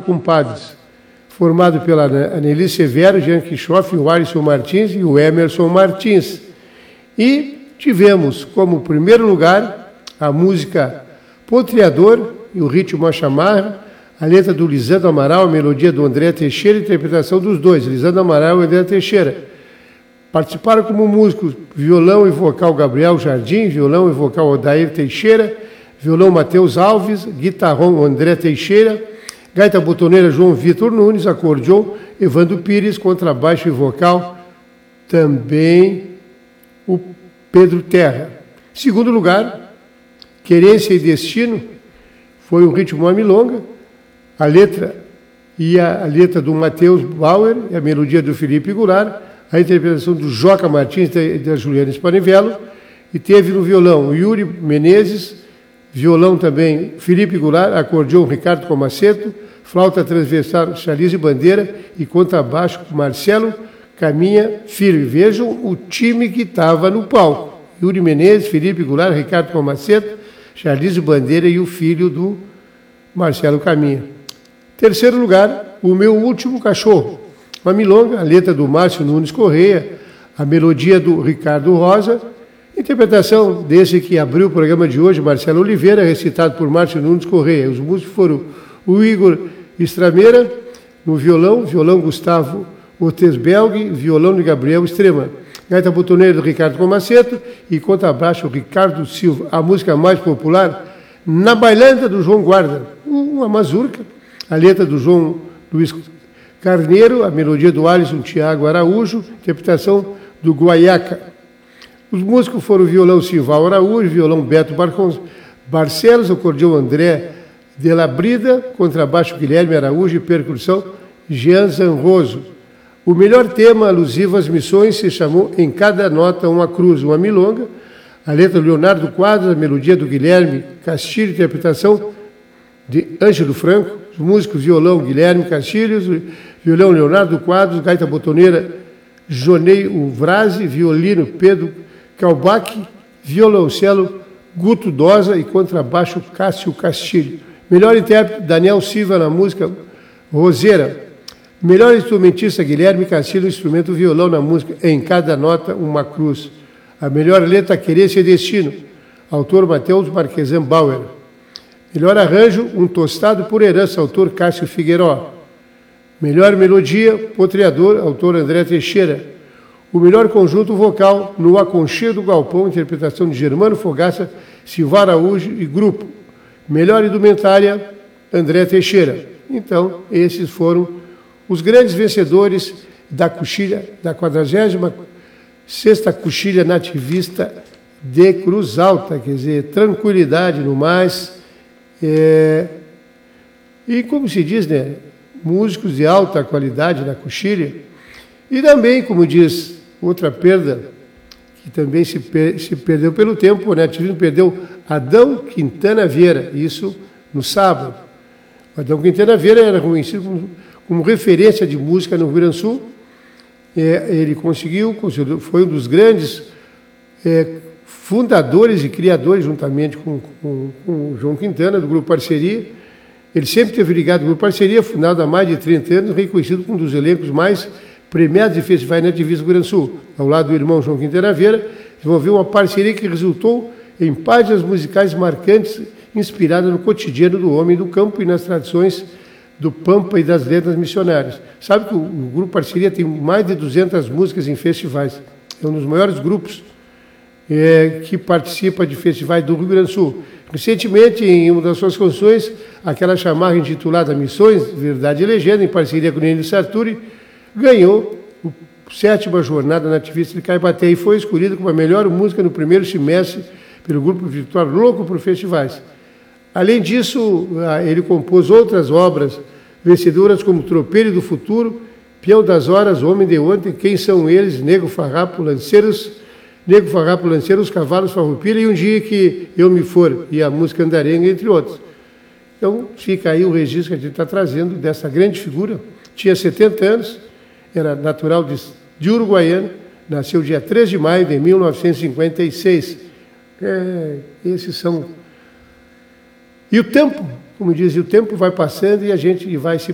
Compadres, formado pela Anneli Severo, Jean Quixote, o Alisson Martins e o Emerson Martins. E tivemos como primeiro lugar a música Potreador e o ritmo Achamarra, a letra do Lisandro Amaral, a melodia do André Teixeira e a interpretação dos dois, Lisandro Amaral e André Teixeira. Participaram como músicos violão e vocal Gabriel Jardim, violão e vocal Odair Teixeira, violão Matheus Alves, guitarrão André Teixeira, gaita botoneira João Vitor Nunes, acordeon Evandro Pires, contrabaixo e vocal também o Pedro Terra. Segundo lugar, Querência e Destino, foi um ritmo a milonga, a letra do Matheus Bauer e a melodia do Felipe Goulart, a interpretação do Joca Martins e da Juliana Spanivello, e teve no violão o Yuri Menezes, violão também Felipe Goulart, acordeon Ricardo Comaceto, flauta transversal Charlize Bandeira e contrabaixo Marcelo Caminha Filho. Vejam o time que estava no palco. Yuri Menezes, Felipe Goulart, Ricardo Comaceto, Charlize Bandeira e o filho do Marcelo Caminha. Terceiro lugar, O Meu Último Cachorro, uma milonga, a letra do Márcio Nunes Correia, a melodia do Ricardo Rosa, interpretação desse que abriu o programa de hoje, Marcelo Oliveira, recitado por Márcio Nunes Correia. Os músicos foram o Igor Estrameira, no violão Gustavo Otesbelg, violão de Gabriel Extrema. Gaita botoneira do Ricardo Comaceto e contrabaixo Ricardo Silva. A música mais popular, Na Bailanta, do João Guarda, uma mazurca, a letra do João Luiz Carneiro, a melodia do Alisson Tiago Araújo, interpretação do Guaiaca. Os músicos foram o violão Silval Araújo, violão Beto Barcelos, acordeão André de la Brida, contrabaixo Guilherme Araújo e percussão Jean Zanroso. O melhor tema alusivo às missões se chamou Em Cada Nota Uma Cruz, uma milonga, a letra do Leonardo Quadros, a melodia do Guilherme Castilho, interpretação de Ângelo Franco, os músicos violão Guilherme Castilhos, violão Leonardo Quadros, gaita botoneira Jonei Uvrasi, violino Pedro Calbac, violoncelo Guto Dosa e contrabaixo Cássio Castilho. Melhor intérprete Daniel Silva na música Roseira. Melhor instrumentista Guilherme Castilho, instrumento violão na música Em Cada Nota Uma Cruz. A melhor letra Querência e Destino, autor Matheus Marquesan Bauer. Melhor arranjo Um Tostado por Herança, autor Cássio Figueiró. Melhor melodia Potreador, autor André Teixeira. O melhor conjunto vocal No Aconchego do Galpão, interpretação de Germano Fogaça, Silva Araújo e grupo. Melhor indumentária André Teixeira. Então, esses foram os grandes vencedores da coxilha, da 46ª Coxilha Nativista de Cruz Alta, quer dizer, tranquilidade no mais. E como se diz, né, músicos de alta qualidade na coxilha. E também, como diz, outra perda, que também se perdeu pelo tempo, o nativismo perdeu Adão Quintana Vieira, isso no sábado. O Adão Quintana Vieira era conhecido como referência de música no Rio Grande do Sul. Ele foi um dos grandes fundadores e criadores, juntamente com o João Quintana, do Grupo Parceria. Ele sempre teve ligado ao Grupo Parceria, fundado há mais de 30 anos, reconhecido como um dos elencos mais premiados de festivais nativistas do Rio Grande do Sul. Ao lado do irmão João Quintana Vieira, desenvolveu uma parceria que resultou em páginas musicais marcantes, inspiradas no cotidiano do homem do campo e nas tradições do Pampa e das letras missionárias. Sabe que o Grupo Parceria tem mais de 200 músicas em festivais. É um dos maiores grupos que participa de festivais do Rio Grande do Sul. Recentemente, em uma das suas canções, aquela chamada intitulada Missões, Verdade e Legenda, em parceria com o Nene Sarturi, ganhou a 7ª Jornada Nativista de Caibaté e foi escolhida como a melhor música no primeiro semestre pelo Grupo Vitória Louco por Festivais. Além disso, ele compôs outras obras vencedoras como Tropeiro do Futuro, Peão das Horas, Homem de Ontem, Quem São Eles, Nego Farrapo, Lanceiros, Os Cavalos Farroupilha e Um Dia Que Eu Me For, e a música Andarenga, entre outros. Então, fica aí o registro que a gente está trazendo dessa grande figura. Tinha 70 anos, era natural de Uruguaiana, nasceu dia 3 de maio de 1956. Esses são... E o tempo, como diz, o tempo vai passando e a gente vai se